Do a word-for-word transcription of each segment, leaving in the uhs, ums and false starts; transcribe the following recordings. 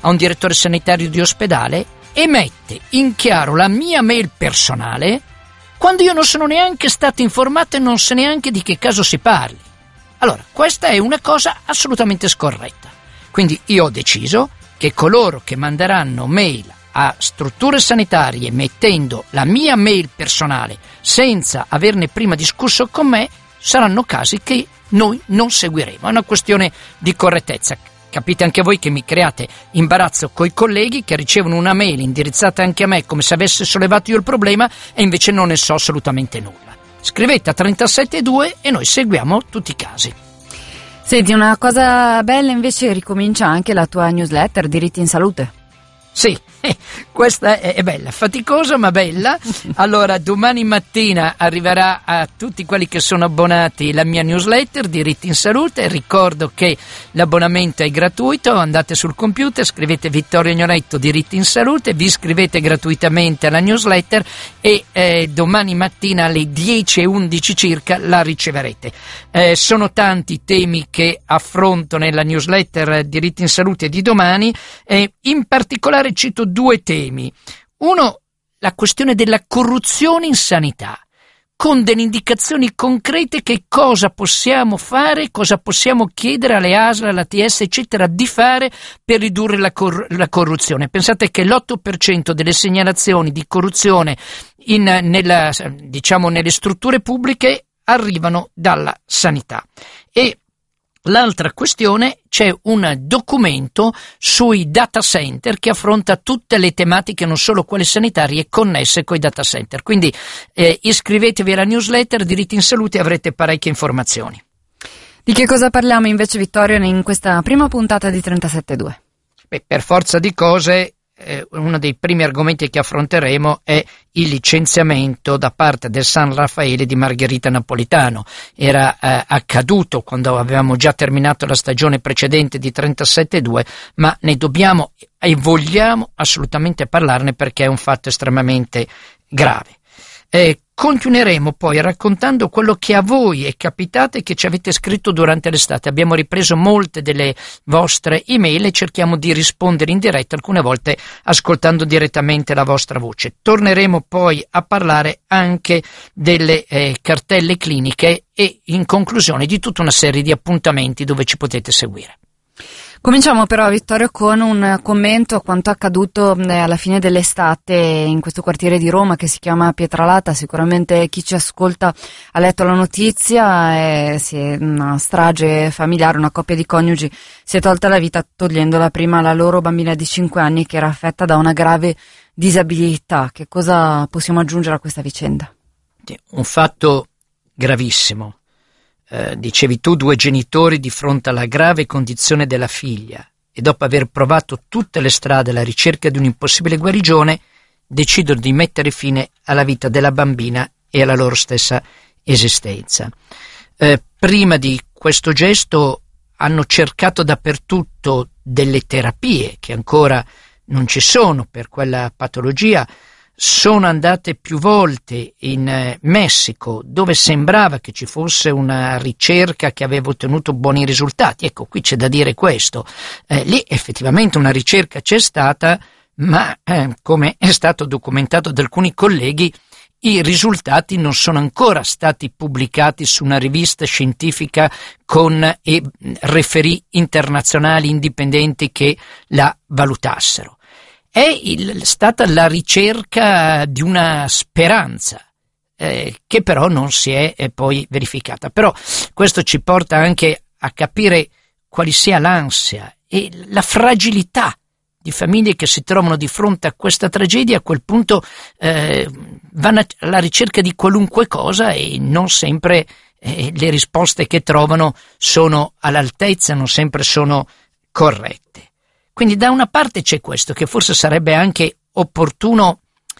a un direttore sanitario di ospedale e mette in chiaro la mia mail personale quando io non sono neanche stato informato e non so neanche di che caso si parli. Allora, questa è una cosa assolutamente scorretta. Quindi io ho deciso che coloro che manderanno mail a strutture sanitarie mettendo la mia mail personale senza averne prima discusso con me saranno casi che noi non seguiremo. È una questione di correttezza. Capite anche voi che mi create imbarazzo coi colleghi che ricevono una mail indirizzata anche a me come se avesse sollevato io il problema e invece non ne so assolutamente nulla. Scrivete a trentasette due e noi seguiamo tutti i casi. Senti, una cosa bella invece, ricomincia anche la tua newsletter Diritti in Salute. Sì, eh, questa è, è bella, faticosa ma bella. Allora, domani mattina arriverà a tutti quelli che sono abbonati la mia newsletter Diritti in Salute. Ricordo che l'abbonamento è gratuito, andate sul computer, scrivete Vittorio Ignoretto Diritti in Salute, vi iscrivete gratuitamente alla newsletter e eh, domani mattina alle dieci e undici circa la riceverete. Eh, sono tanti temi che affronto nella newsletter Diritti in Salute di domani e in particolare cito due temi. Uno, la questione della corruzione in sanità, con delle indicazioni concrete che cosa possiamo fare, cosa possiamo chiedere alle A S L, alla T S eccetera di fare per ridurre la, cor- la corruzione. Pensate che l'otto per cento delle segnalazioni di corruzione in, nella, diciamo, nelle strutture pubbliche arrivano dalla sanità. E l'altra questione, c'è un documento sui data center che affronta tutte le tematiche, non solo quelle sanitarie, connesse coi data center. Quindi eh, iscrivetevi alla newsletter Diritti in Salute e avrete parecchie informazioni. Di che cosa parliamo invece, Vittorio, in questa prima puntata di trentasette due? Beh, per forza di cose, eh, uno dei primi argomenti che affronteremo è il licenziamento da parte del San Raffaele di Margherita Napolitano. Era eh, accaduto quando avevamo già terminato la stagione precedente di trentasette due, ma ne dobbiamo e vogliamo assolutamente parlarne perché è un fatto estremamente grave. Eh, continueremo poi raccontando quello che a voi è capitato e che ci avete scritto durante l'estate. Abbiamo ripreso molte delle vostre email e cerchiamo di rispondere in diretta, alcune volte ascoltando direttamente la vostra voce. Torneremo poi a parlare anche delle eh, cartelle cliniche e in conclusione di tutta una serie di appuntamenti dove ci potete seguire. Cominciamo però, Vittorio, con un commento a quanto accaduto alla fine dell'estate in questo quartiere di Roma che si chiama Pietralata. Sicuramente chi ci ascolta ha letto la notizia, e si è una strage familiare, una coppia di coniugi si è tolta la vita togliendola prima la loro bambina di cinque anni che era affetta da una grave disabilità. Che cosa possiamo aggiungere a questa vicenda? Un fatto gravissimo. Eh, dicevi tu, due genitori di fronte alla grave condizione della figlia e dopo aver provato tutte le strade alla ricerca di un'impossibile guarigione decidono di mettere fine alla vita della bambina e alla loro stessa esistenza. Eh, prima di questo gesto hanno cercato dappertutto delle terapie che ancora non ci sono per quella patologia. Sono andate più volte in eh, Messico, dove sembrava che ci fosse una ricerca che aveva ottenuto buoni risultati. Ecco, qui c'è da dire questo. Eh, lì effettivamente una ricerca c'è stata, ma eh, come è stato documentato da alcuni colleghi, i risultati non sono ancora stati pubblicati su una rivista scientifica con eh, referì internazionali indipendenti che la valutassero. È il, stata la ricerca di una speranza eh, che però non si è eh, poi verificata. Però questo ci porta anche a capire quali sia l'ansia e la fragilità di famiglie che si trovano di fronte a questa tragedia. A quel punto eh, vanno alla ricerca di qualunque cosa e non sempre eh, le risposte che trovano sono all'altezza, non sempre sono corrette. Quindi da una parte c'è questo, che forse sarebbe anche opportuno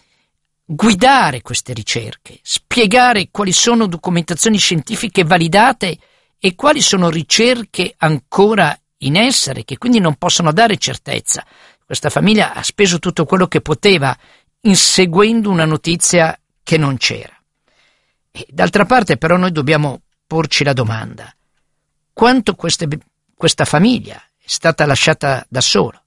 guidare queste ricerche, spiegare quali sono documentazioni scientifiche validate e quali sono ricerche ancora in essere, che quindi non possono dare certezza. Questa famiglia ha speso tutto quello che poteva inseguendo una notizia che non c'era. E d'altra parte però noi dobbiamo porci la domanda: quanto queste, questa famiglia è stata lasciata da sola?